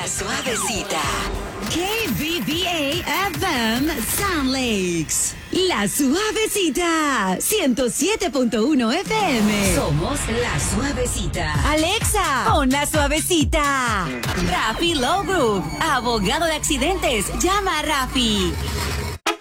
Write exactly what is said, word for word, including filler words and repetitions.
La Suavecita. K B B A F M Sound Lakes. La Suavecita. ciento siete punto uno F M. Somos La Suavecita. Alexa, pon La Suavecita. Rafi Low Group, abogado de accidentes. Llama a Rafi.